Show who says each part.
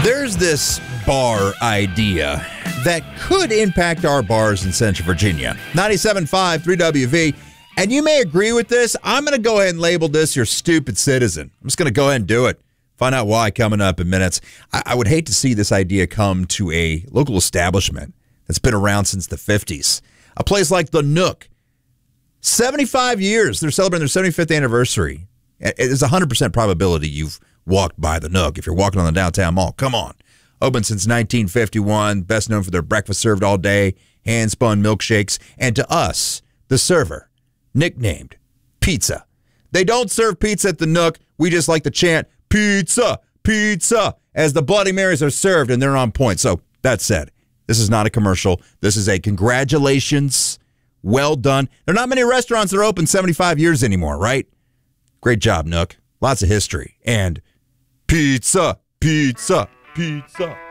Speaker 1: There's this bar idea that could impact our bars in Central Virginia. 97.5, 3WV. And you may agree with this. I'm going to go ahead and label this your stupid citizen. I'm just going to go ahead and do it. Find out why coming up in minutes. I would hate to see this idea come to a local establishment that's been around since the 50s. A place like the Nook. 75 years. They're celebrating their 75th anniversary. It's a 100% probability you've walked by the Nook if you're walking on the downtown mall. Come on. Open since 1951. Best known for their breakfast served all day, hand-spun milkshakes, and to us, the server, nicknamed Pizza. They don't serve pizza at the Nook. We just like to chant, pizza, pizza, as the Bloody Marys are served, and they're on point. So, that said, this is not a commercial. This is a congratulations. Well done. There are not many restaurants that are open 75 years anymore, right? Great job, Nook. Lots of history. And pizza, pizza, pizza.